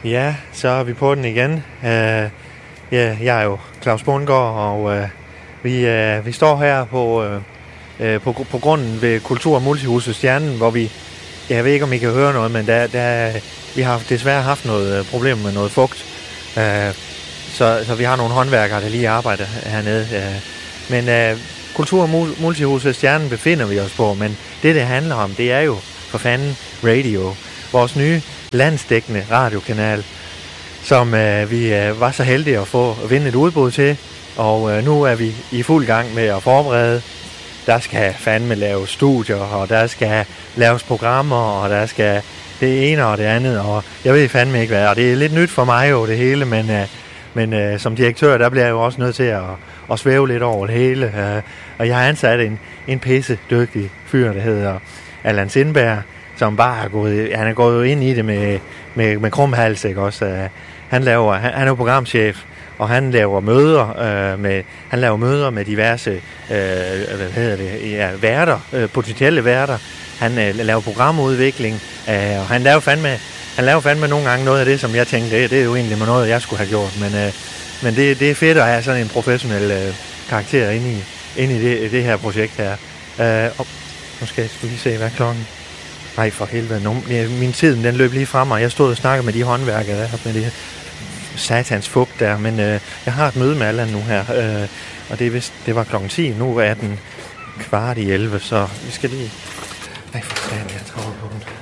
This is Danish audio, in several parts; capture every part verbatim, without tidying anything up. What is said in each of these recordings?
Ja, så er vi på den igen. Uh, ja, jeg er jo Claus Bundgaard, og uh, vi, uh, vi står her på, uh, på, på grunden ved Kultur- og Multihuset Stjernen, hvor vi, jeg ved ikke om I kan høre noget, men der, der, vi har desværre haft noget problem med noget fugt. Uh, så, så vi har nogle håndværkere, der lige arbejder hernede. Uh, men uh, Kultur- og Multihuset Stjernen befinder vi os på, men det, det handler om, det er jo for fanden radio. Vores nye landsdækkende radiokanal, som øh, vi øh, var så heldige at få at vinde et udbud til. Og øh, nu er vi i fuld gang med at forberede. Der skal fandme laves studier, og der skal laves programmer, og der skal det ene og det andet. Og jeg ved fandme ikke hvad. Og det er lidt nyt for mig jo det hele, men, øh, men øh, som direktør, der bliver jeg jo også nødt til at, at svæve lidt over det hele. Øh, og jeg har ansat en, en pisse dygtig fyr, der hedder Allan Sindberg, som bare er gået, han er gået ind i det med, med, med krumhals, ikke også? Uh, han, laver, han, han er jo programchef, og han laver møder uh, med, han laver møder med diverse uh, hvad hedder det, ja, værter, uh, potentielle værter. Han uh, laver programudvikling, uh, og han laver fandme, han laver fandme nogle gange noget af det, som jeg tænkte, det, det er jo egentlig noget, jeg skulle have gjort, men, uh, men det, det er fedt at have sådan en professionel uh, karakter inde i, inde i det, det her projekt her. Uh, og nu skal jeg lige se, hvad klokken. Nej, for helvede. Nu, min tid, den løb lige frem, og jeg stod og snakkede med de håndværkere der, med det satans fugt der, men øh, jeg har et møde med Allan nu her, øh, og det, er vist, det var klokken ti, nu er den kvart i elleve, så vi skal lige... Nej, for fanden, jeg tror på den.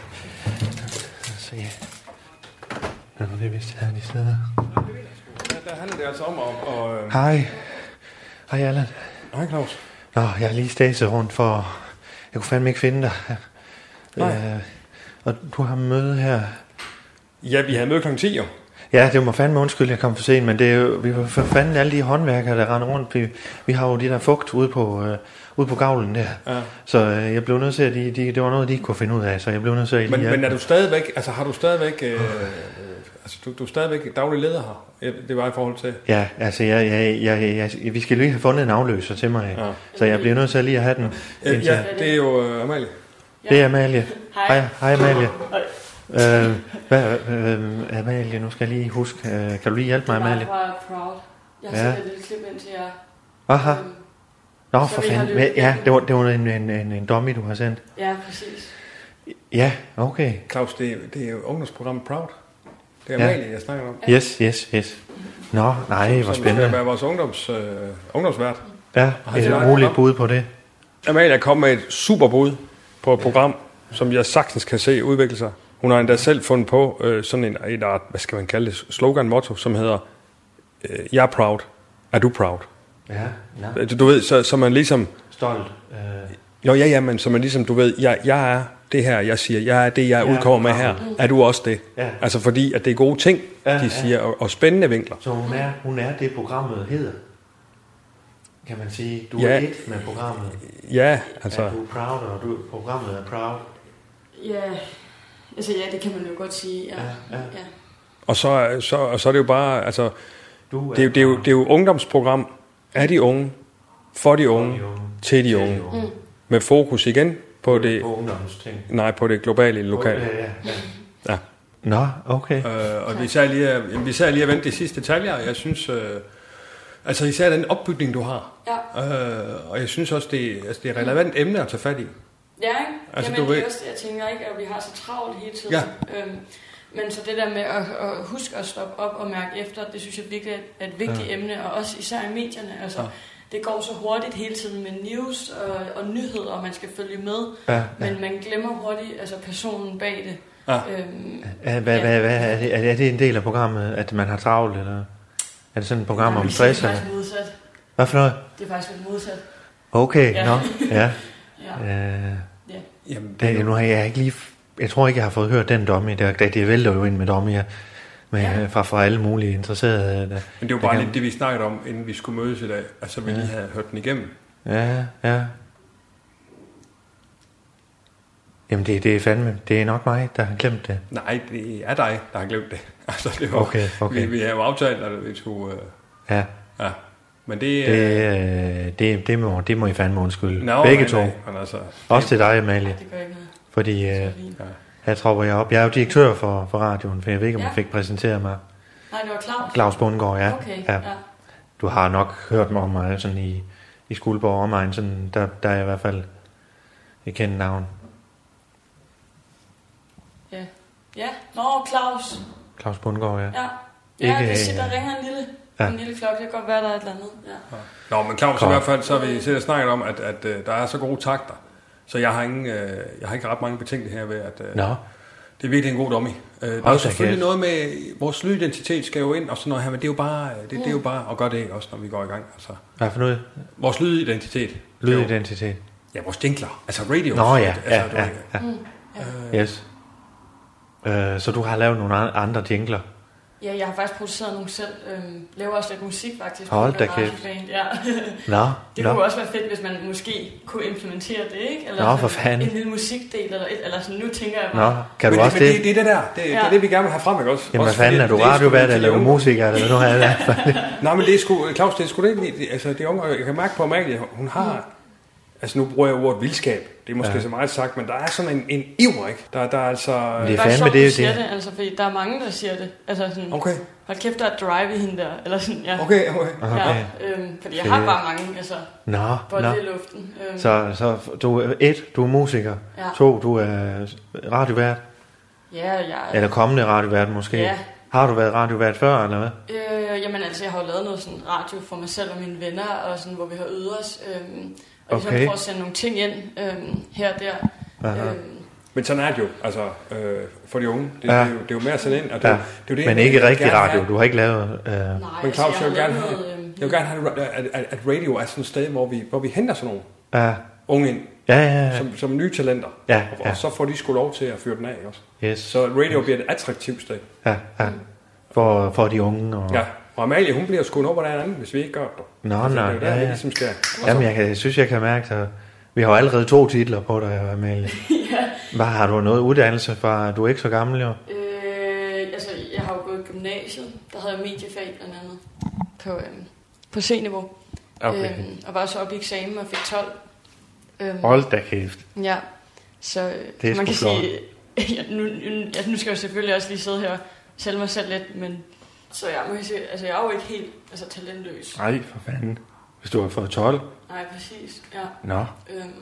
Så ja. Nå, det er vist her, de steder. Der handler det altså om at... Og, øh... Hej. Hej, Allan. Hej, Claus. Nå, jeg har lige stæset rundt for... Jeg kunne fandme ikke finde dig. Øh, og du har møde her. Ja, vi havde møde klokken ti jo. Ja, det må fandme undskyld, jeg kom for sent, men det er jo, vi var for fanden alle de håndværkere, der render rundt. Vi, vi har jo de der fugt ude på, øh, ude på gavlen der. Ja. Så øh, jeg blev nødt til, at de, de, det var noget, de ikke kunne finde ud af, så jeg blev nødt til at... Men, men er du stadigvæk, altså har du stadigvæk, øh, altså du, du er stadigvæk daglig leder her? Det var i forhold til... Ja, altså jeg, jeg, jeg, jeg, vi skal lige have fundet en afløser til mig, ja. Så jeg bliver nødt til at lige at have den. Ja, ja det er jo øh, Amalie. Det er Amalie. Hej. Hej Amalie. Øh, hvad, øh, Amalie, nu skal jeg lige huske. Øh, kan du lige hjælpe mig, Amalie? Det var Proud. Jeg har ja. sendt et lille klip ind til jer. Aha. Øhm, Nå, for fanden. Ja, det var, det var en, en, en, en dummy, du har sendt. Ja, præcis. Ja, okay. Claus, det, det er jo ungdomsprogrammet Proud. Det er Amalie, ja. Jeg snakker om. Yes, yes, yes. Nå, nej, hvor spændende. Det skal være vores ungdoms, øh, ungdomsvært. Ja, er det muligt bud på det? Amalie er kommet med et super bud på et program, som jeg sagtens kan se udvikle sig. Hun har endda selv fundet på øh, sådan en, en art, hvad skal man kalde det, slogan-motto, som hedder, øh, jeg er proud, er du proud? Ja, ja. Du, du ved, så, så man ligesom... Stolt. Øh... Jo, ja, ja, men så man ligesom, du ved, jeg, jeg er det her, jeg siger, jeg er det, jeg ja, udkommer med her. Er du også det? Ja. Altså fordi, at det er gode ting, ja, de siger, ja. og, og spændende vinkler. Så hun er, hun er det, programmet hedder? Kan man sige, du ja. er et med programmet? Ja, altså... Er du proud, og du, programmet er proud? Ja, altså ja, det kan man jo godt sige, ja. ja, ja. ja. Og så, så, og så er det jo bare, altså... Du er det, er, det, er jo, det er jo ungdomsprogram af de unge, for de unge, de unge til de unge. unge. Mm. Med fokus igen på det... På ungdomsting. Nej, på det globale, lokale. Ja, ja, ja. ja. Nå, okay. Øh, og vi sad lige, vi sad lige at vente de sidste detaljer, jeg synes... Øh, altså især den opbygning, du har. Ja. Øh, og jeg synes også, det, altså, det er et relevant emne at tage fat i. Ja, ikke? Altså, Jamen, du det ved... er også, jeg tænker ikke, at vi har så travlt hele tiden. Ja. Øhm, men så det der med at, at huske at stoppe op og mærke efter, det synes jeg virkelig er et vigtigt ja. emne, og også især i medierne. Altså, ja. Det går så hurtigt hele tiden med news og, og nyheder, og man skal følge med, ja, ja. men man glemmer hurtigt altså personen bag det. Ja. Øhm, hvad, hvad, ja. hvad, er, det, er det en del af programmet, at man har travlt, eller er det sådan et program ja, om stress? Det er faktisk modsat. Hvad for noget? Det er faktisk lidt modsat. Okay, ja. Nå, ja. ja. Øh, ja. Jamen, det, nu har jeg ikke lige, jeg tror ikke, jeg har fået hørt den dummy, det, det vælter jo ind med dummy med, ja. fra, fra alle mulige interesserede. Der, men det var bare lidt det, vi snakkede om, inden vi skulle mødes i dag, altså vi ja. lige havde hørt den igennem. Ja, ja. Jamen det, det er fandme, det er nok mig, der har glemt det. Nej, det er dig, der har glemt det. Altså det var, okay, okay. Vi, vi har jo aftalt, at vi skulle... Øh, ja. Ja. Men det, det, øh, det, det, må, det må I fandme undskylde. No, begge nej, to. nej, altså, også til dig, Amalie. Det gør ikke noget. Fordi, øh, ja. Jeg tror, hvor jeg er op. Jeg er jo direktør for, for radioen, for jeg ved ikke, om Ja. jeg fik præsenteret mig. Nej, det var Claus. Claus Bundgaard, ja. Okay, ja. ja. Du har nok hørt mig om mig sådan i, i Skuldborg og omegn, sådan, der, der er jeg i hvert fald et kendt navn. Ja. Ja, nå, Claus. Claus Bundgaard, ja. Ja, ja Ikke, det siger, der øh, ringer en lille, ja. en lille klokke. Det kan godt være, der er et eller andet. Ja. Nå, men Claus, i Kom. hvert fald, så har vi siddet og snakket om, at, at, at der er så gode takter. Så jeg har, ingen, øh, jeg har ikke ret mange betænkeligheder ved, at øh, Nå, det er virkelig en god dummy. Øh, der er Hold jo da selvfølgelig kæft. noget med, vores lydidentitet skal jo ind og sådan noget her, men det er jo bare, det, det er jo bare at gøre det også, når vi går i gang. Altså, hvad for noget? vores lydidentitet. skal jo- Lydidentitet. Ja, vores jingler. Altså radio. Nå ja, altså, ja, du ja, ved, ja. Mm, ja. Yes. Øh, så du har lavet nogle an- andre jingler? Ja, jeg har faktisk produceret nogle selv. Øhm, laver også lidt musik faktisk. Hold på da Garage kæft. Band, Ja. Nå, Det nå. kunne også være fedt, hvis man måske kunne implementere det, ikke? Eller Nå, for sådan fanden. en lille musikdel, eller, et, eller sådan, nu tænker jeg Nå, bare... kan du men, også men det? det? Det er det der. Det, ja. det er det, vi gerne vil have frem, ikke også? Jamen hvad Også fanden, fordi, er du det sgu radiovært til eller de er du unge. musiker, eller hvad nu er det? Nej, men det er sgu, Claus, det er sgu det, det, altså det unge, jeg kan mærke på Amalie, hun har, altså nu bruger jeg ordet vildskab, det er måske Ja. så meget sagt, men der er sådan en, en iver, ikke? Der, der er altså... Det er Det er fandme sjovt, det, du det- siger det, altså, fordi der er mange, der siger det. Altså sådan, Okay, hold kæft, der er drive i hende der. Eller sådan, ja. okay, okay. Okay. Ja, øhm, fordi jeg Fedt. har bare mange, altså, Nå, bolde nå. i luften. Øhm, Så, så du er et, du er musiker. Ja. To, du er radiovært. ja, jeg... Eller kommende radiovært måske. Ja. Har du været radiovært før, eller hvad? Øh, jamen altså, jeg har jo lavet noget sådan radio for mig selv og mine venner, og sådan, hvor vi har øvet os. Øhm, og ligesom Okay. prøve at sende nogle ting ind øhm, her og der. Aha. Øhm, Men sådan er det jo, altså øh, for de unge. Det, Ja. ja. det, er, jo, det er jo mere at sende ind, og det, Ja. det er jo det, Men jeg ikke vil rigtig gerne radio. have. Du har ikke lavet... Øh... nej, Men altså, Claus, jeg jeg vil har gerne lavet have, noget... Øhm, jeg vil gerne have, at, at, at radio er sådan et sted, hvor vi, hvor vi henter sådan nogle Ja, unge ind, ja, ja. ja. som, som nye talenter. Ja, og, ja. og så får de sgu lov til at fyre den af også. Yes. Så radio bliver et attraktivt sted. Ja, ja. For, for de unge. Og... Ja, og Amalie, hun bliver sgu over der anden, hvis vi ikke gør det. Nå, Altså, nå, det er jo der, ja, det ja. ligesom skal. Og Jamen, så- jeg, kan, jeg synes, jeg kan mærke, at vi har jo allerede to titler på dig, Amalie. ja. Hvad har du noget uddannelse fra? Du er ikke så gammel, jo. Øh, altså, jeg har jo gået i gymnasiet. Der havde jeg mediefag blandt andet på, øhm, på C-niveau. Okay. Øhm, og var så oppe i eksamen og fik tolv. Øhm, Hold da kæft. Ja, så øh, Det er man kan sgu flot. sige, ja, nu, nu, ja, nu skal jeg selvfølgelig også lige sidde her og sælge mig selv lidt, men så jeg må sige, altså jeg er jo ikke helt altså, talentløs. Nej, for fanden. Hvis du har fået tolv. Nej, præcis, ja. Nå, Øhm,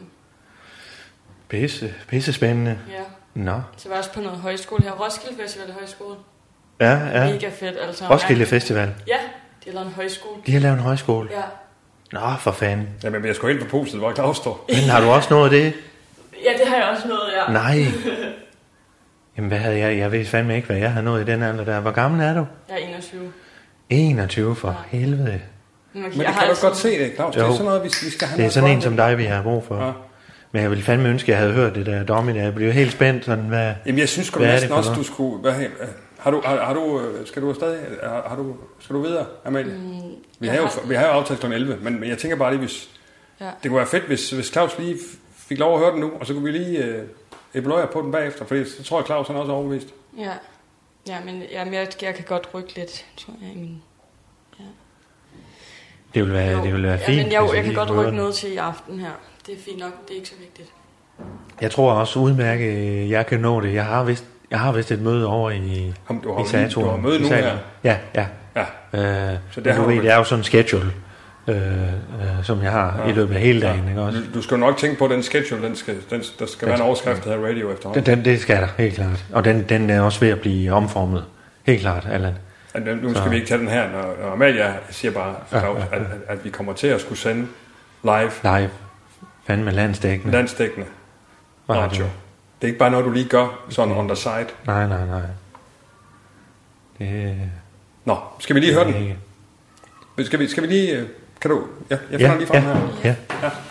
pisse, pisse spændende. ja. Nå. Så jeg var også på noget højskole her, Roskilde Festival Højskole. Ja, ja. Mega fedt, altså. Roskilde Festival. Ja, de har lavet en højskole. De har lavet en højskole. Ja. Nå, for fanden. Jamen, jeg skal helt på poset, hvor Claus står. Men har du også noget af det? Ja, det har jeg også nået, ja. Nej. Jamen, hvad havde jeg? Jeg ved fandme ikke, hvad jeg har nået i den alder der. Hvor gammel er du? Jeg er enogtyve. enogtyve, for helvede. Men, Men det kan du godt se det, Claus. Det er Jo. sådan noget, vi, vi skal have Det er noget sådan en godt som dig, vi har brug for. Ja. Men jeg ville fandme ønske, at jeg havde hørt det der dommy der. Jeg blev helt spændt, sådan hvad... Jamen, jeg synes sgu Hvad er næsten det for også, noget? du skulle... Hvad, øh, har du, har, har du, øh, skal du stadig... Har, har du, skal du videre, Amalie? Mm, vi, jeg har jo, har- vi har jo aftalt klokken elleve, men, men jeg tænker bare lige, hvis... Ja. Det kunne være fedt, hvis, hvis Claus lige f- fik lov at høre den nu, og så kunne vi lige øh, evaluere på den bagefter, fordi så tror jeg, Claus han er også overbevist. Ja. Ja, men jamen, jeg, jeg kan godt rykke lidt, tror jeg, i min... Det ville være, Jo. det ville være Ja, fint. men jeg, hvis jeg kan lige godt kunne høre rykke den. noget til i aften her. Det er fint nok, det er ikke så vigtigt. Jeg tror også udmærket, jeg kan nå det. Jeg har vist, jeg har vist et møde over i, Ham, du har, i jo- Saturn. du har møde I nu Saturn. her. Ja, ja. Ja, Øh, Så det men har du du ved, vel- det er jo sådan en schedule, øh, øh, som jeg har ja. i løbet af hele dagen. Ikke også? du, du skal jo nok tænke på, at den schedule, den skal, den, der skal være en overskrift, der hedder radio efterhånden. Den, den, det skal der, helt klart. Og den, den er også ved at blive omformet. Helt klart, Allan. At, nu skal Så- vi ikke tage den her, når, når Amalia siger bare, Ja, Claus, ja, ja. At, at, at vi kommer til at skulle sende live, Live. Fandme landsdækkende. landsdækkende Radio. radio. Det er ikke bare noget, du lige gør sådan on the side. Nej, nej, nej. Det, Nå, skal vi lige høre det den? ikke. Skal vi, skal vi lige... øh, Kan du... Ja, jeg finder Ja, lige frem ja, her. ja.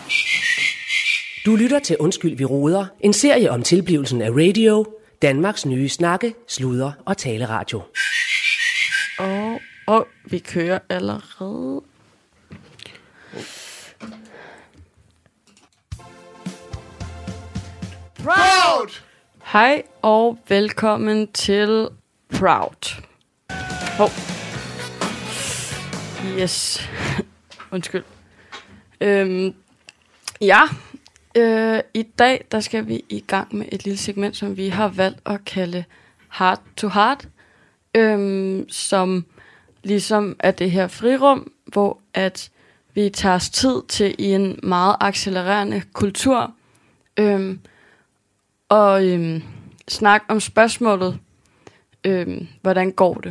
Du lytter til Undskyld, vi roder. En serie om tilblivelsen af radio. Danmarks nye snakke, sludre og taleradio. Og, og vi kører allerede. Proud! Hej og velkommen til Proud. Hov. Yes. Undskyld. Øhm, ja. Øh, I dag, der skal vi i gang med et lille segment, som vi har valgt at kalde Heart to Heart, øhm, som ligesom er det her frirum, hvor at vi tager os tid til i en meget accelererende kultur, øhm, og øhm, snakke om spørgsmålet, øhm, hvordan går det?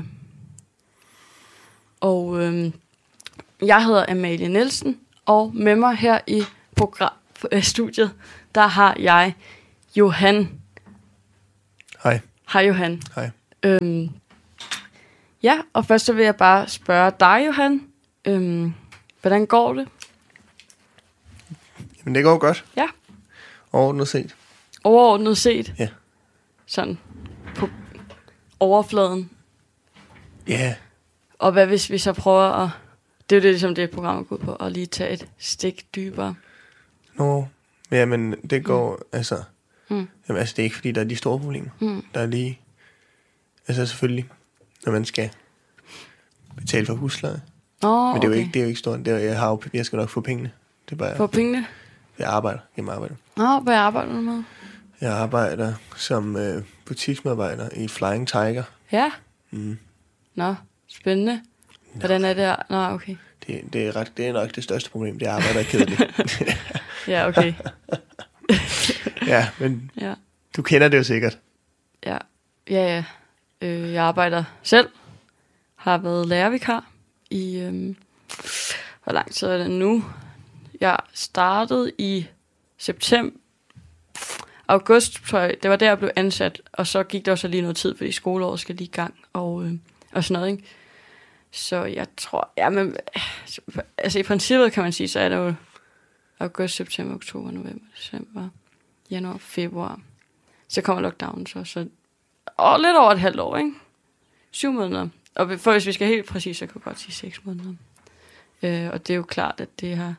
Og øhm, jeg hedder Amalie Nielsen, og med mig her i program, øh, studiet, der har jeg Johan. Hej. Hej Johan. Hej. Øhm, ja, og først så vil jeg bare spørge dig, Johan. Øhm, hvordan går det? Jamen, det går godt. Ja. Overordnet set. Overordnet set? Ja. Sådan på overfladen? Ja. Yeah. Og hvad hvis vi så prøver at... Det er jo det, som det program går ud på, at lige tage et stik dybere. Nå, jamen, det går, mm. altså... Mm. Jamen, altså, det er ikke, fordi der er de store problemer. Mm. Der er lige... Altså, selvfølgelig, når man skal betale for husleje. Oh, Men det er, okay. jo ikke, det er jo ikke stort. Det er, jeg, har jo, jeg skal nok få pengene. Det er bare... Få pengene? Jeg arbejder gennem arbejde. Nå, hvad arbejder du med? Jeg arbejder som øh, butiksmedarbejder i Flying Tiger. Ja? Mm. Nå, spændende. Nå. Hvordan er det her? Nå, okay. Det, det, er ret, det er nok det største problem. Det er arbejder er kedeligt. Ja, okay. Ja, men ja. Du kender det jo sikkert. Ja, ja, ja. Øh, jeg arbejder selv. Har været lærervikar i... Øhm, hvor lang tid er det nu? Jeg startede i september... August, tror jeg, det var der, jeg blev ansat. Og så gik der også lige noget tid, fordi skoleåret skal lige i gang. Og, øh, og sådan noget, ikke? Så jeg tror... Ja, men... Altså i princippet kan man sige, så er det jo... August, september, oktober, november, december, januar, februar. Så kommer lockdown så. så og lidt over et halvt år, ikke? Syv måneder. Og for hvis vi skal helt præcis, så kan jeg godt sige seks måneder. Øh, og det er jo klart, at det har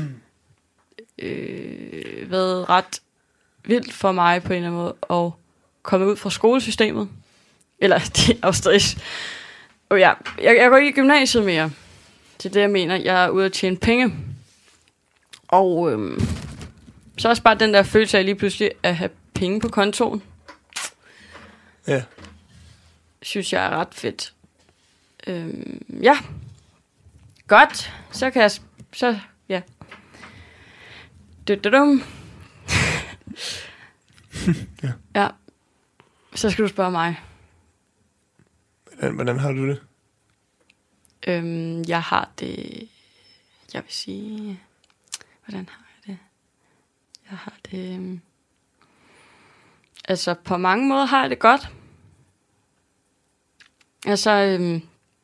øh, været ret vildt for mig på en eller anden måde at komme ud fra skolesystemet. Eller det er jo stadig... Og ja, jeg, jeg går ikke i gymnasiet mere. Det er det, jeg mener. Jeg er ude at tjene penge. Og øhm, så også bare den der følelse af lige pludselig at have penge på kontoen. Ja. Synes jeg er ret fedt. Øhm, ja. Godt. Så kan jeg... Så, ja. Dum. Ja. Ja. Så skal du spørge mig. Hvordan, hvordan har du det? Øhm, jeg har det... Jeg vil sige... Hvordan har jeg det? Jeg har det... Øhm, altså, på mange måder har jeg det godt. Altså, øhm,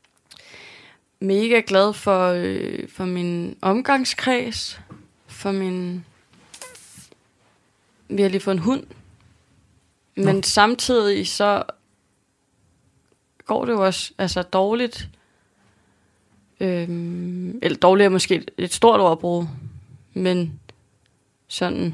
mega glad for, øh, for min omgangskreds. For min... Vi har lige fået en hund. Men Nå. Samtidig så går det jo også altså, dårligt. Øhm, eller dårligt er måske et stort ord at bruge. Men sådan...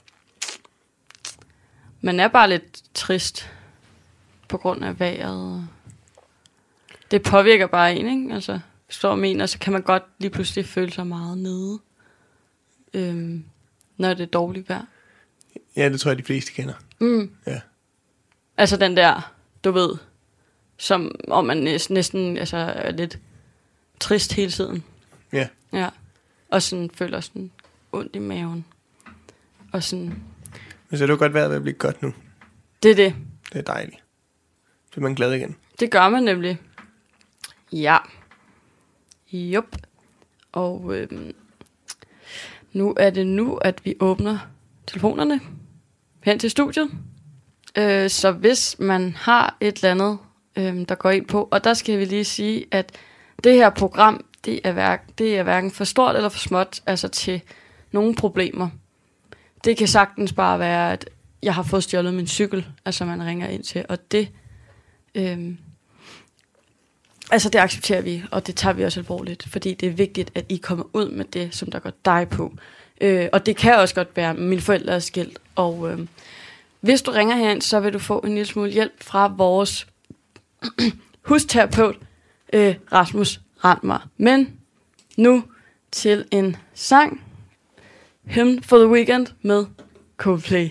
Man er bare lidt trist på grund af vejret. Det påvirker bare en, ikke? Altså, hvis du mener, så kan man godt lige pludselig føle sig meget nede, øhm, når det er dårligt vejr. Ja, det tror jeg, de fleste kender. Mm. Ja. Altså den der, du ved, som om man næsten, næsten altså, er lidt trist hele tiden. Ja. Ja. Og sådan føler sådan ondt i maven. Og sådan... Men så er det jo godt været ved at blive godt nu. Det er det. Det er dejligt. Så er man glad igen. Det gør man nemlig. Ja. Jup. Og øhm, nu er det nu, at vi åbner telefonerne hen til studiet. Øh, så hvis man har et eller andet, øh, der går ind på, og der skal vi lige sige, at det her program, det er, hverken, det er hverken for stort eller for småt, altså til nogle problemer. Det kan sagtens bare være, at jeg har fået stjålet min cykel, altså man ringer ind til, og det, øh, altså det accepterer vi, og det tager vi også alvorligt, fordi det er vigtigt, at I kommer ud med det, som der går dig på. Øh, og det kan også godt være, at mine forældre er skilt, og øh, hvis du ringer herind, så vil du få en lille smule hjælp fra vores husterapeut, øh, Rasmus Randmer. Men nu til en sang. Hymn for the Weekend med Coldplay.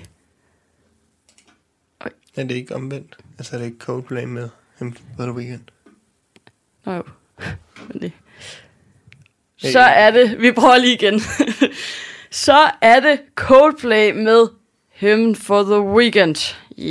Er det ikke omvendt? Altså er det ikke Coldplay med Hymn for the Weekend? Nå jo. Men det. Så er det, vi prøver lige igen. Så er det Coldplay med Hymn for the Weekend. Yeah.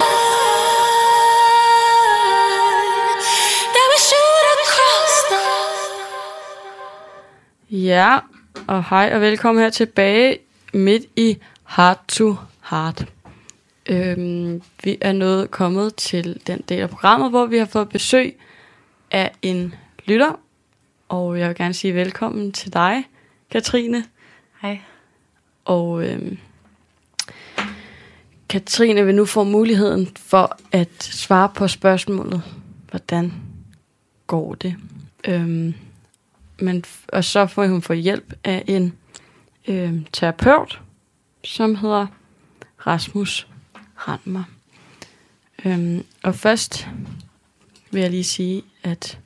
Ja, og hej og velkommen her tilbage midt i Heart to Heart. Øhm, vi er nået kommet til den del af programmet, hvor vi har fået besøg af en lytter. Og jeg vil gerne sige velkommen til dig, Katrine. Hej. Og øhm, Katrine vil nu få muligheden for at svare på spørgsmålet, hvordan går det? Øhm, men, og så får hun få hjælp af en øhm, terapeut, som hedder Rasmus Randmer. Øhm, og først vil jeg lige sige, at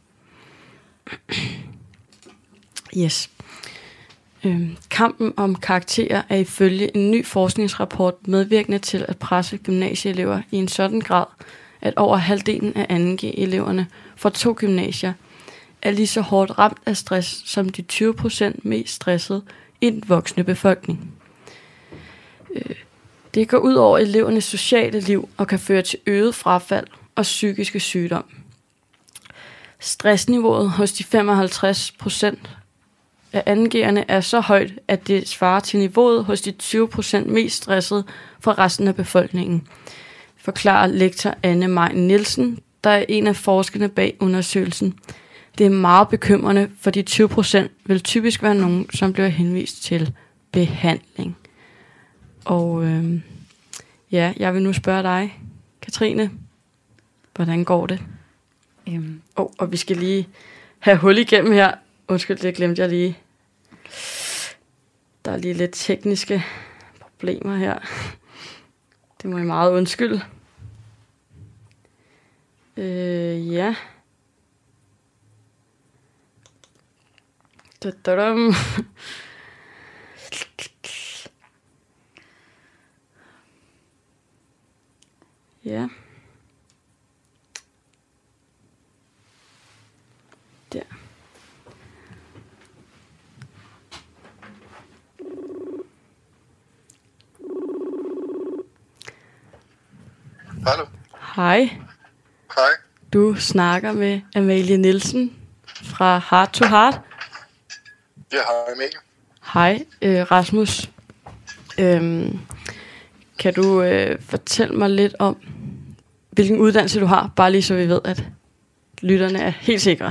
yes. Øhm, kampen om karakterer er ifølge en ny forskningsrapport medvirkende til at presse gymnasieelever i en sådan grad, at over halvdelen af anden G-eleverne fra to gymnasier er lige så hårdt ramt af stress som de tyve procent mest stressede i den voksne befolkning. Øh, det går ud over elevernes sociale liv og kan føre til øget frafald og psykiske sygdom. Stressniveauet hos de femoghalvtreds procent af anden G'erne er så højt, at det svarer til niveauet hos de tyve procent mest stressede fra resten af befolkningen, forklarer lektor Anne Maj Nielsen, der er en af forskerne bag undersøgelsen. Det er meget bekymrende, for de tyve procent vil typisk være nogen, som bliver henvist til behandling. Og øh, ja, jeg vil nu spørge dig, Katrine, hvordan går det? Um. Oh, og vi skal lige have hul igennem her. Undskyld, det glemte jeg lige. Der er lige lidt tekniske problemer her. Det må jeg meget undskylde. Øh, ja. Da-da-dum. Ja. Der. Hallo. Hej. Hej. Du snakker med Amalie Nielsen fra Heart to Heart. Ja, hej Amalie. Hej, øh, Rasmus. Øhm, kan du øh, fortælle mig lidt om, hvilken uddannelse du har, bare lige så vi ved, at lytterne er helt sikre?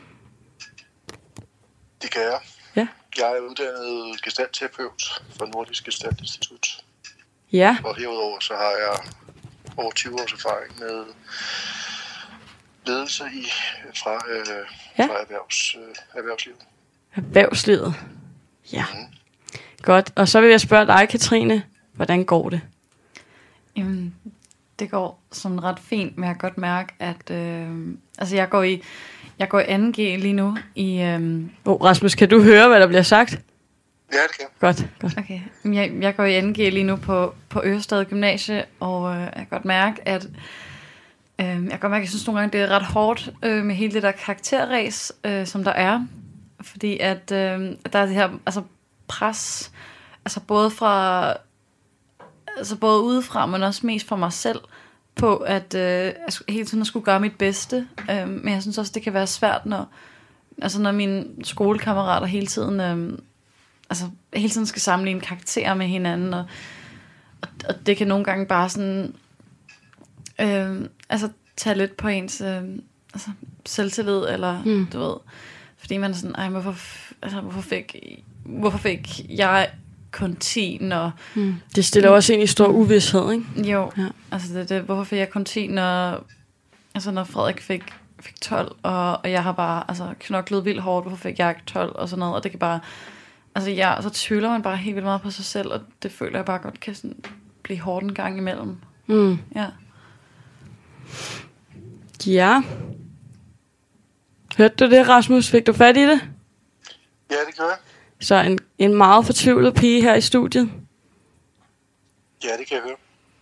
Det kan jeg. Ja. Jeg er uddannet gestaltterapeut fra Nordisk Gestaltinstitut. Ja. Og herudover så har jeg over tyve års erfaring med ledelse i, fra, øh, ja. fra erhvervs, øh, erhvervslivet. Erhvervslivet. Ja. Mm. Godt. Og så vil jeg spørge dig, Katrine, hvordan går det? Jamen, det går sådan ret fint, men jeg kan godt mærke, at øh, altså jeg går i jeg går i anden G lige nu i. Øh, oh, Rasmus, kan du høre, hvad der bliver sagt? Ja, det kan. Godt, godt. Okay. Jeg, jeg går i anden G lige nu på på Ørestad Gymnasie, og øh, jeg kan godt mærke, at øh, jeg kan godt mærke, at jeg synes nogle gange det er ret hårdt øh, med hele det der karakterræs, øh, som der er, fordi at øh, der er det her altså pres, altså både fra altså både udefra, men også mest fra mig selv, på at øh, jeg hele tiden skulle gøre mit bedste. Øh, men jeg synes også, det kan være svært, når, altså når mine skolekammerater hele tiden, øh, altså hele tiden skal sammenligne karakterer med hinanden, og, og, og det kan nogle gange bare sådan, øh, altså tage lidt på ens øh, altså, selvtillid, eller mm. du ved, fordi man er sådan, ej, hvorfor, altså, hvorfor fik, hvorfor fik jeg kun ti, når... Mm. Det stiller også ind i stor uvished, ikke? Jo, ja. altså det, det, hvorfor fik jeg kun ti, når, altså når Frederik fik, fik tolv, og, og jeg har bare altså, knoklet vildt hårdt, hvorfor fik jeg ikke tolv, og sådan noget, og det kan bare... Altså ja, så tvivler man bare helt vildt meget på sig selv, og det føler jeg bare godt kan sådan blive hårdt en gang imellem. Mm. Ja. Ja. Hørte du det, Rasmus? Fik du fat i det? Ja, det gør jeg. Så en, en meget fortvivlet pige her i studiet. Ja, det kan jeg høre.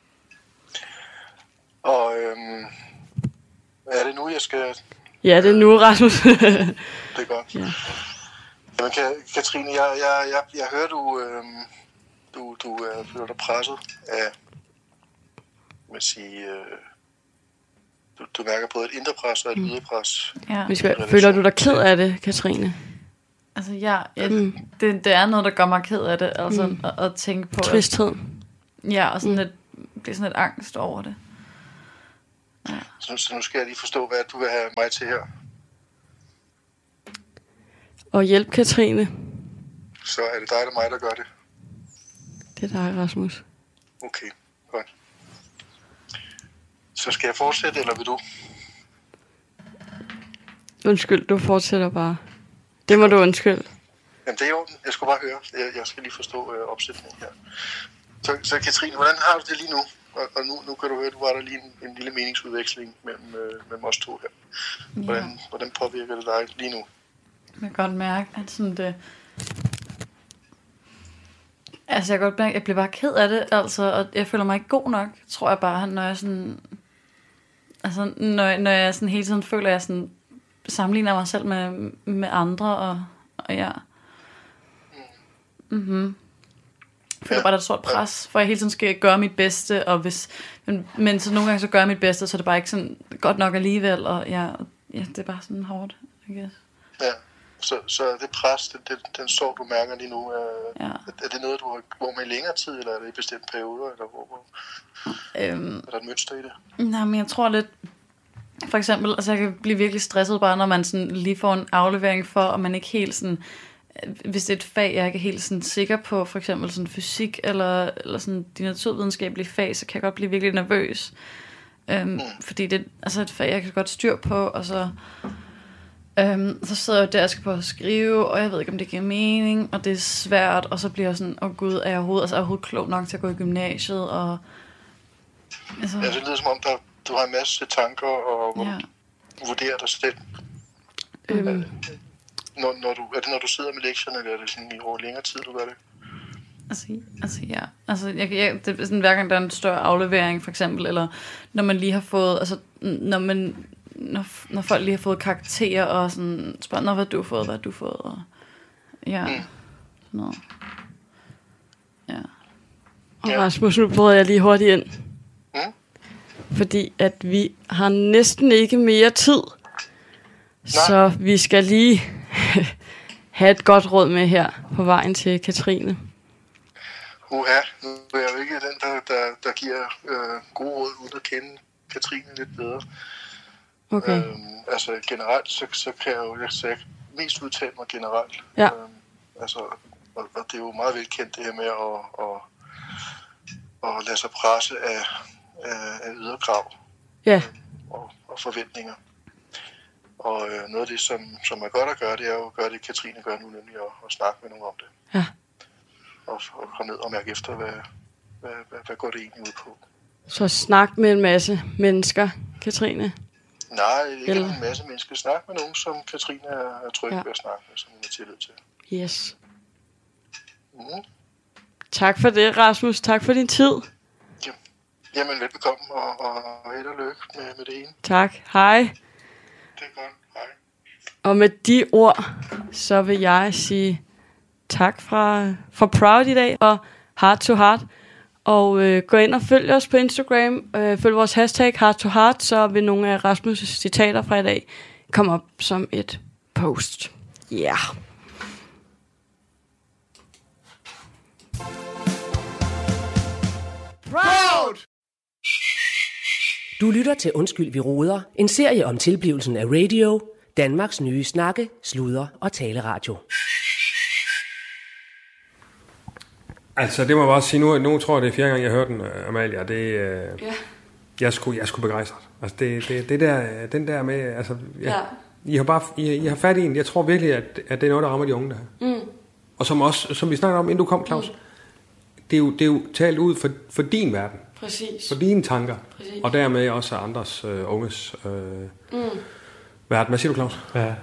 Og øhm, er det nu, jeg skal... Ja, det er nu, Rasmus. Det er godt. Ja. Jamen, Katrine, jeg, jeg, jeg, jeg hører, du, øhm, du, du øh, føler dig presset af, man sige, øh, du, du mærker både et indre pres og et ydre pres. Ja. Vi skal, føler du dig ked af det, Katrine? Altså, ja, ja Mm. det, det er noget, der gør mig ked af det, altså Mm. at, at tænke på. Tristhed. At, ja, og sådan Mm. lidt, blive sådan lidt angst over det. Ja. Så, så nu skal jeg lige forstå, hvad du vil have mig til her. Og hjælp Katrine. Så er det dig eller mig, der gør det? Det er dig, Rasmus. Okay, godt. Så skal jeg fortsætte, eller vil du? Undskyld, du fortsætter bare. Det må du undskylde. Jamen, det er i orden. Jeg skal bare høre. Jeg, jeg skal lige forstå øh, opsætningen her. Så, så Katrine, hvordan har du det lige nu? Og, og nu, nu kan du høre, at du var der lige en, en lille meningsudveksling mellem, øh, mellem os to her. Hvordan, Ja. hvordan påvirker det dig lige nu? Jeg kan godt mærke, at sådan det... Altså, jeg kan godt mærke, at jeg bliver bare ked af det, altså, og jeg føler mig ikke god nok, tror jeg bare, når jeg sådan... Altså, når, jeg- når jeg sådan hele tiden føler, at jeg sådan sammenligner mig selv med, med andre, og, og ja... Mhm. Jeg føler Ja. bare, at der er et stort pres, for jeg hele tiden skal gøre mit bedste, og hvis, men, men så nogle gange så gør jeg mit bedste, så er det bare ikke sådan godt nok alligevel, og ja, ja det er bare sådan hårdt, I guess. Ja, så, så det pres, den, den, den sorg, du mærker lige nu, er, Ja. er det noget, du har gået med i længere tid, eller er det i bestemte perioder, eller hvor, hvor Øhm, er der et mønster i det? nej, men jeg tror lidt, for eksempel, altså jeg kan blive virkelig stresset bare, når man sådan lige får en aflevering for, og man ikke helt sådan, hvis det er et fag, jeg ikke er helt sådan sikker på, for eksempel sådan fysik, eller, eller sådan de naturvidenskabelige fag, så kan jeg godt blive virkelig nervøs. Øhm, mm. Fordi det er altså et fag, jeg kan godt styr på, og så, øhm, så sidder jeg der og skal på at skrive, og jeg ved ikke, om det giver mening, og det er svært, og så bliver jeg sådan, åh oh gud, er jeg overhovedet, altså, er jeg overhovedet klog nok til at gå i gymnasiet, og... Altså, Ja, det lyder som om, der, du har en masse tanker, og hvor ja. du vurderer dig selv. Øhm, Når, når du, er det, når du sidder med lektierne, eller er det sådan i over længere tid, du gør det? Altså, altså ja, altså jeg, jeg, det er sådan hver gang der er en større aflevering for eksempel, eller når man lige har fået, altså når man, når, når folk lige har fået karakterer og sådan spørger, nå, hvad har du fået, hvad har du fået, og ja, sådan noget. Ja. og Rasmus, nu prøver jeg lige hurtigt ind. Mm? Fordi at vi har næsten ikke mere tid. Så vi skal lige have et godt råd med her på vejen til Katrine. Uha, nu er jeg jo ikke den, der, der, der giver øh, gode råd, uden at kende Katrine lidt bedre. Okay. Øhm, altså generelt, så, så kan jeg jo så jeg kan mest udtale mig generelt. Ja. Øhm, altså, og, og det er jo meget velkendt det her med at, at, at lade sig presse af, af, af ydre krav Ja, og, og forventninger. Og øh, noget af det, som, som er godt at gøre, det er jo at gøre det, Katrine gør nu, nemlig at, at snakke med nogen om det. Ja. Og, og komme ned og mærke efter, hvad, hvad, hvad, hvad går det egentlig ud på. så snak med en masse mennesker, Katrine. Nej, ikke Eller- en masse mennesker. Snak med nogen, som Katrine er, er tryg Ja. ved at snakke med, som hun har tillid til. Yes. Mm. Tak for det, Rasmus. Tak for din tid. Jamen, velbekomme, og, og, og held og lykke med, med det ene. Tak. Hej. Det er godt. Hej. Og med de ord, så vil jeg sige tak fra, for Proud i dag og Heart to Heart. Og øh, gå ind og følg os på Instagram. Øh, følg vores hashtag Heart to Heart, så vil nogle af Rasmus' citater fra i dag komme op som et post. Ja. Yeah. Du lytter til Undskyld, vi roder. En serie om tilblivelsen af radio. Danmarks nye snakke, sludre og taleradio. Altså, det må jeg bare sige, nu, nu tror jeg, det er fjerde gang, jeg hørte den, Amalia. Det, øh, Ja. jeg skulle, jeg skulle begejstret. Altså, det, det, det der, den der med, altså, ja, Ja. I har bare, I, I har fat i en. Jeg tror virkelig, at, at det er noget, der rammer de unge, der her. Mm. Og som også, som vi snakkede om, inden du kom, Claus, mm. det, er jo, det er jo talt ud for, for din verden. Præcis. For dine tanker. Præcis. Og dermed også andres øh, unges øh, mm. verden. Hvad siger du, Claus? Ja.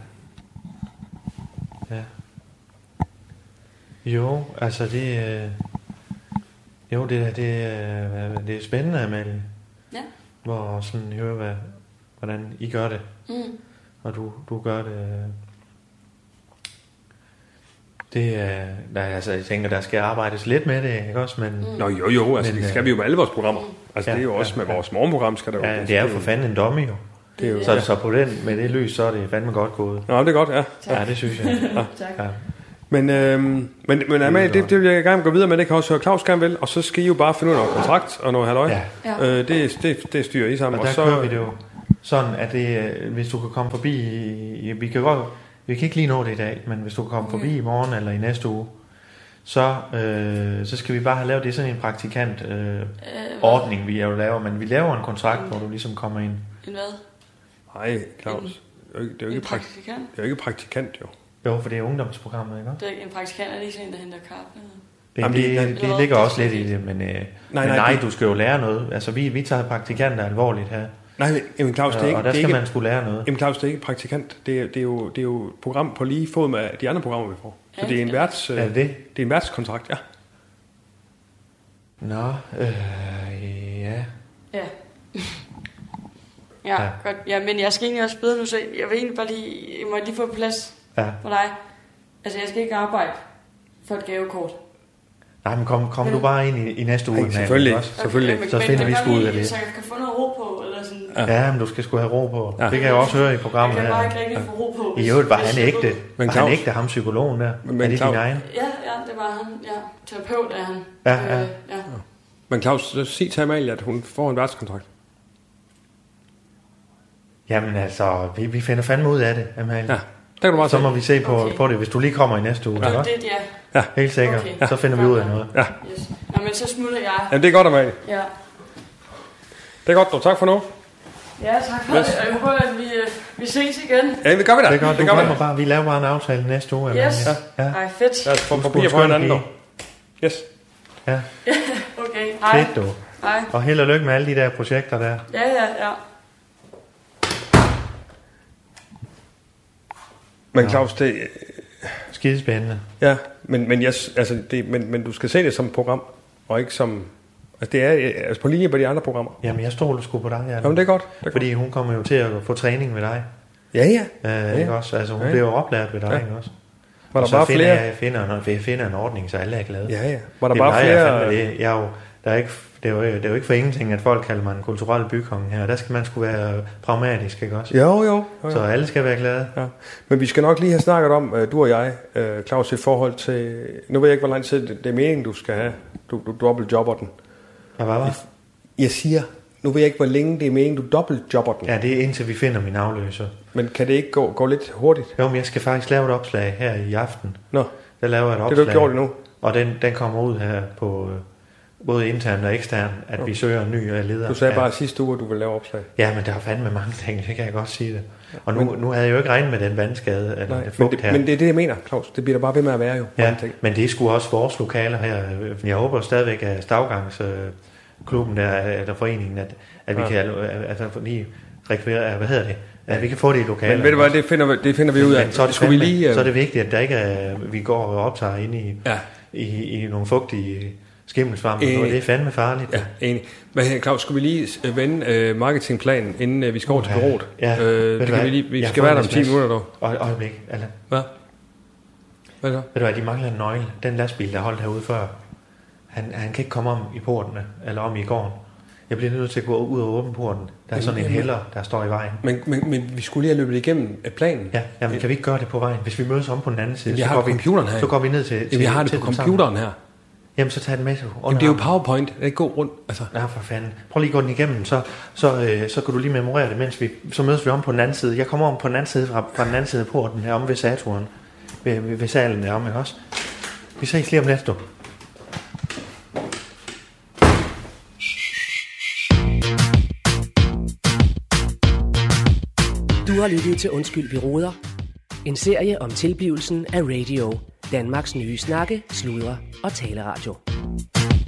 Ja. Jo, altså det... Øh, Jo, det, det, er, det er spændende, Amalie. Ja. Hvor sådan høre, hvad, hvordan I gør det. Mm. Og du, du gør det... Det er... Der, altså, jeg tænker, der skal arbejdes lidt med det, ikke også? Men, mm. Nå jo, jo, altså men, det skal vi jo med alle vores programmer. Altså ja, det er jo også ja, med vores morgenprogram, skal der jo... Ja, det er jo for fanden en dummy, jo. Det er jo så, ja. så på den, med det lys, så er det fandme godt gået. Nå, det er godt, ja. Ja, det synes jeg. Ja. Tak. Ja. Men, øhm, men, men Amalie, det, det vil jeg gerne gå videre med, det kan også høre Claus gerne vel, og så skal I jo bare finde ud af noget kontrakt og noget halløj. Ja. Ja. Øh, det, det, det styrer I sammen. Og der og så kører vi det jo sådan, at det, hvis du kan komme forbi, vi kan godt, vi kan ikke lige nå det i dag, men hvis du kan komme okay. forbi i morgen eller i næste uge, så, øh, så skal vi bare have lavet det sådan en praktikant øh, øh, ordning, vi jo laver, men vi laver en kontrakt, en, hvor du ligesom kommer ind. En hvad? Nej, Claus, det er jo ikke, en praktikant. praktikant? Det er jo ikke praktikant, jo. Jo, for det er ungdomsprogrammet, ikke? Det er en praktikant, er det ikke sådan en, der henter kaffe? Det, Jamen, det, det, det ligger også lidt i det, men, øh, nej, nej, men nej, det... du skal jo lære noget. Altså, vi, vi tager praktikanter alvorligt her. Nej, men Claus, det er ikke... Og der skal ikke, man skulle lære noget. Jamen Claus, det er ikke praktikant. Det er, det, er jo, det er jo et program på lige fod med de andre programmer, vi får. Så ja, det er en værts, er det? det er en værtskontrakt, ja. Nå, øh, ja. Ja. Ja, Ja. godt. Ja, men jeg skal egentlig også bedre nu, så jeg vil egentlig bare lige, jeg må lige få plads Ja. for dig. Altså, jeg skal ikke arbejde for et gavekort. Nej, men kom, kom Ja. du bare ind i, i næste uge. Ej, selvfølgelig, også. selvfølgelig. Okay, Så men, finder men vi sgu ud af det. Så jeg kan få noget ro på, eller sådan. Ja, ja, men du skal sgu have ro på. Ja. Det kan jeg også høre i programmet Jeg her. kan bare ikke rigtig få ro på. I øvrigt var hvis han jeg ægte. ved- Men Var Claus- han ægte, ham psykologen der? Men er det Claus- din egen? Ja, ja, det var han. Ja, terapeut er han. Ja, ja. Øh, ja. Men Claus, så sig til Amalie, at hun får en værtskontrakt. Jamen altså, vi, vi finder fandme ud af det, Amalie. Ja, der kan du bare Så se. må vi se på, Okay. på det, hvis du lige kommer i næste uge. Ja, Ja. det er det, ja. Helt sikkert. Okay. Så finder vi ud af noget. Ja, Yes. Nå, men så smutter jeg. jamen det er godt, Amalie. Ja. Det er godt, dog. Tak for nu. Ja, tak for Yes. det. Jeg håber, at vi, øh, vi ses igen. Ja, det gør vi da. Det er godt, du gør vi kommer da. bare. Vi laver bare en aftale næste uge. Amalie. Yes. Ja. Ej, fedt. Lad os få Du er papir sgu på en skøn hinanden, dog. pige. Yes. Ja, Okay, hej. fedt du. Hej. Og held og lykke med alle de der projekter der. Ja, ja, ja. Men Claus, det... Skidespændende. Ja, men, men, yes, altså det, men, men du skal se det som et program, og ikke som... Altså det er altså på linje med de andre programmer. Jamen, jeg stoler sgu på dig, Jan. Jamen det er godt. Det er Fordi hun kommer jo til at få træning ved dig. godt. Ja, ja. Øh, Ja. ikke også? Altså, hun Ja. bliver jo oplært ved dig, Ja. ikke også? Var Og der så bare finder flere... Jeg, jeg, finder, en- jeg finder en ordning, så alle er glade. Ja, ja. Var der Det bare plejer jeg flere... fandme det. Jeg er jo, der er ikke, det, er jo, det er jo ikke for ingenting, at folk kalder mig en kulturel bykonge her. Der skal man sgu være pragmatisk, ikke også? Jo, jo. jo, Så jo. alle skal være glade. Ja. Men vi skal nok lige have snakket om, øh, du og jeg, øh, Claus, i forhold til... Nu ved jeg ikke, hvor lang tid det, det er meningen, du skal have. Du, du dobbeltjobber den. Og hvad var? Jeg siger, nu ved jeg ikke, hvor længe det er meningen, du dobbeltjobber den. Ja, det er indtil vi finder min afløser. Men kan det ikke gå, gå lidt hurtigt? Jo, men jeg skal faktisk lave et opslag her i aften. Nå, Der laver jeg et det opslag. har du ikke gjort endnu. Og den, den kommer ud her på øh, både intern og ekstern, at vi søger en ny øh, leder. Du sagde ja. bare sidste uge, at du ville lave opslag. Ja, men der er fandme mange ting, det kan jeg godt sige det. Og nu, nu havde jeg jo ikke regnet med den vandskade, eller Nej, det men, fugt det, her. men det er det, jeg mener, Claus. Det bliver der bare ved med at være jo. Ja, Mange ting. men det er sgu også vores lokaler her. Jeg håber stadigvæk, at Stavgangsklubben der, eller foreningen, at, at vi Ja. kan altså, lige rekvirere, hvad hedder det, at vi kan få det i lokaler. Men ved du hvad, det finder, vi- det finder vi ud af. Men så er det, Skulle vi fandme, lige... øh, så er det vigtigt, at der ikke er, vi går og optager inde i, Ja, i, i nogle fugtige skimmelsvamp. Øh, Øh, det er fandme farligt. ja, enig. Hvad her, Claus, skulle vi lige øh, vende øh, marketingplanen, inden øh, vi skal over til Uha. bureauet? Ja, øh, ved det du kan hvad? vi lige, vi Jeg har skal fået være der en om ti sms. minutter, dog. Og et øjeblik, Allan. Hvad? Hvad så? Ved du hvad, de mangler en nøgle. Den lastbil, der holdt herude før, han, han kan ikke komme om i portene, eller om i gården. Jeg bliver nødt til at gå ud og åbne porten. Der er Men- sådan en jamen- hælder, der står i vejen. Men, men, men vi skulle lige have løbet igennem øh, planen. Ja, jamen, kan vi ikke gøre det på vejen? Hvis vi mødes om på den anden side, Jamen, jeg så, har går det vi, på computeren her. så går vi ned til, til Jamen, jeg har det til på dem computeren her. sammen. Jamen, så tag den med. Du. Jamen, det er jo PowerPoint. Det er ikke god rundt. Altså. Ja, for fanden. Prøv lige at gå den igennem, så, så, øh, så kan du lige memorere det, mens vi, så mødes vi om på den anden side. Jeg kommer om på den anden side, fra, fra den anden side af porten, her om ved Saturn. Ved, ved, ved salen derom, ikke også? Vi ses lige om lidt, du. Du har lyttet til Undskyld, vi roder. En serie om tilblivelsen af radio. Danmarks nye snakke, sludre og taleradio.